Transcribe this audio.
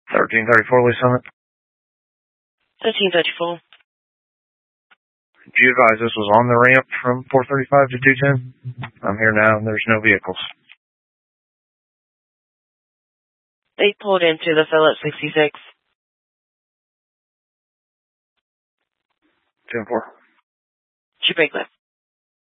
1334 Lee Summit. 1334. Do you advise this was on the ramp from 435 to 210? I'm here now and there's no vehicles. They pulled into the Phillips 66. 10-4. Should break left.